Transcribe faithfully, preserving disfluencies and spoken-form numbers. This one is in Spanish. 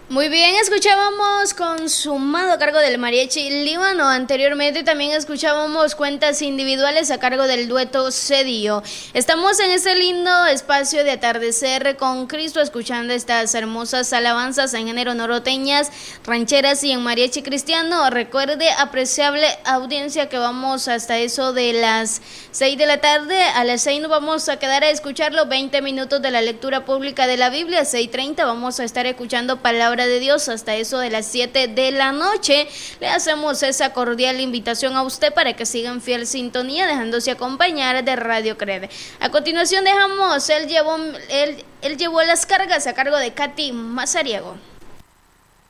Muy bien, escuchábamos Consumado a cargo del Mariachi Líbano. Anteriormente también escuchábamos Cuentas Individuales a cargo del dueto Cedillo. Estamos en este lindo espacio de Atardecer con Cristo, escuchando estas hermosas alabanzas en género norteñas, rancheras y en mariachi cristiano. Recuerde, apreciable audiencia, que vamos hasta eso de las seis de la tarde. A las seis nos vamos a quedar a escuchar los veinte minutos de la lectura pública de la Biblia. A seis treinta vamos a estar escuchando palabra de Dios hasta eso de las siete de la noche. Le hacemos esa cordial invitación a usted para que siga en fiel sintonía, dejándose acompañar de Radio Crede. A continuación dejamos Él llevó, él, él llevó las cargas a cargo de Katy Mazariego.